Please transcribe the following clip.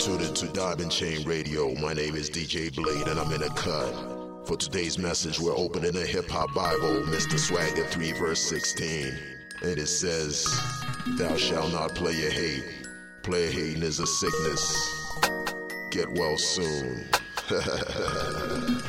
tuned into Diamond Chain Radio. My name is DJ Blade and I'm in a cut. For today's message, we're opening a hip-hop Bible, Mr. Swagger 3 verse 16. And it says, "Thou shalt not play a hate. Player hating is a sickness. Get well soon."